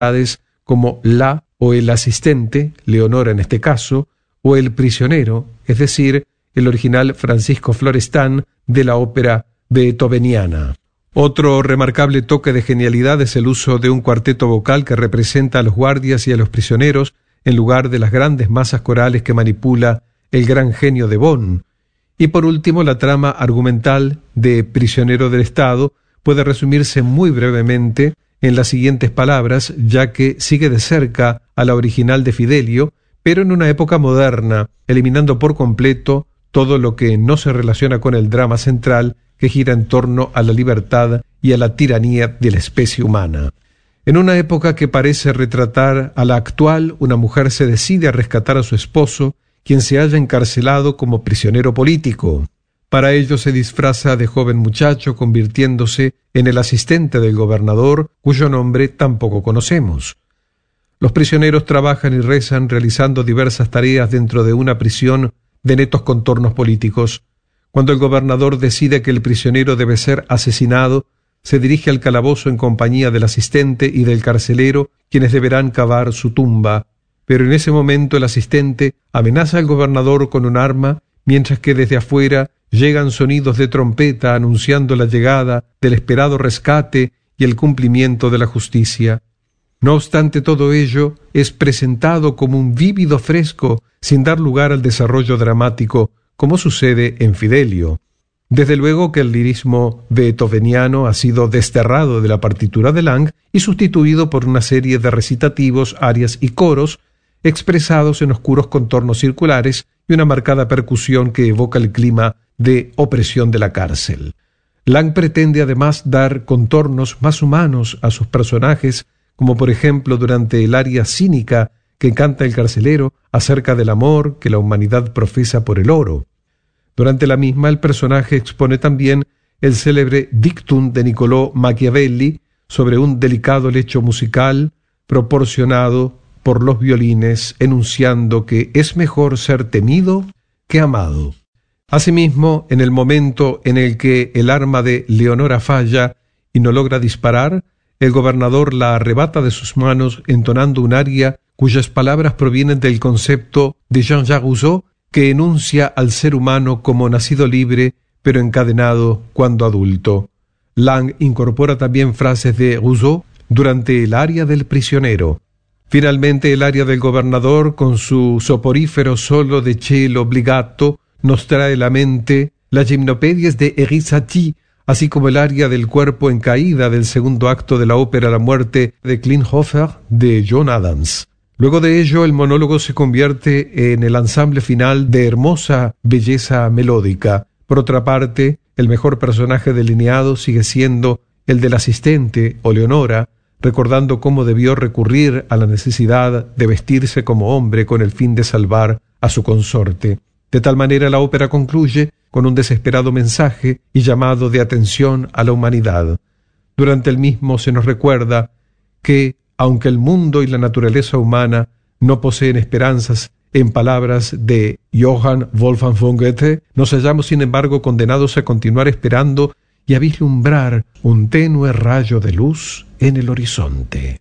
como la o el asistente, Leonora en este caso, o el prisionero, es decir, el original Francisco Florestan de la ópera beethoveniana. Otro remarcable toque de genialidad es el uso de un cuarteto vocal que representa a los guardias y a los prisioneros en lugar de las grandes masas corales que manipula el gran genio de Bonn. Y por último, la trama argumental de Prisionero del Estado puede resumirse muy brevemente en las siguientes palabras, ya que sigue de cerca a la original de Fidelio, pero en una época moderna, eliminando por completo todo lo que no se relaciona con el drama central que gira en torno a la libertad y a la tiranía de la especie humana. En una época que parece retratar a la actual, una mujer se decide a rescatar a su esposo, quien se halla encarcelado como prisionero político. Para ello se disfraza de joven muchacho, convirtiéndose en el asistente del gobernador, cuyo nombre tampoco conocemos. Los prisioneros trabajan y rezan realizando diversas tareas dentro de una prisión de netos contornos políticos. Cuando el gobernador decide que el prisionero debe ser asesinado, se dirige al calabozo en compañía del asistente y del carcelero, quienes deberán cavar su tumba. Pero en ese momento el asistente amenaza al gobernador con un arma, mientras que desde afuera llegan sonidos de trompeta anunciando la llegada del esperado rescate y el cumplimiento de la justicia. No obstante todo ello, es presentado como un vívido fresco, sin dar lugar al desarrollo dramático, como sucede en Fidelio. Desde luego que el lirismo beethoveniano ha sido desterrado de la partitura de Lang y sustituido por una serie de recitativos, arias y coros, expresados en oscuros contornos circulares y una marcada percusión que evoca el clima de opresión de la cárcel. Lang pretende además dar contornos más humanos a sus personajes, como por ejemplo durante el aria cínica que canta el carcelero acerca del amor que la humanidad profesa por el oro. Durante la misma, el personaje expone también el célebre dictum de Niccolò Machiavelli sobre un delicado lecho musical proporcionado por los violines, enunciando que es mejor ser temido que amado. Asimismo, en el momento en el que el arma de Leonora falla y no logra disparar, el gobernador la arrebata de sus manos entonando un aria cuyas palabras provienen del concepto de Jean-Jacques Rousseau, que enuncia al ser humano como nacido libre, pero encadenado cuando adulto. Lang incorpora también frases de Rousseau durante el aria del prisionero. Finalmente, el aria del gobernador, con su soporífero solo de cielo obbligato, nos trae a la mente las gimnopedias de Éric Satie, así como el aria del cuerpo en caída del segundo acto de la ópera La muerte de Klinghoffer de John Adams. Luego de ello, el monólogo se convierte en el ensamble final de hermosa belleza melódica. Por otra parte, el mejor personaje delineado sigue siendo el del asistente o Leonora, recordando cómo debió recurrir a la necesidad de vestirse como hombre con el fin de salvar a su consorte. De tal manera la ópera concluye con un desesperado mensaje y llamado de atención a la humanidad. Durante el mismo se nos recuerda que, aunque el mundo y la naturaleza humana no poseen esperanzas, en palabras de Johann Wolfgang von Goethe, nos hallamos sin embargo condenados a continuar esperando y a vislumbrar un tenue rayo de luz en el horizonte.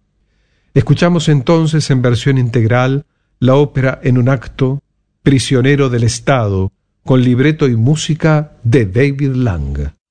Escuchamos entonces en versión integral la ópera en un acto, Prisionero del Estado, con libreto y música de David Lang.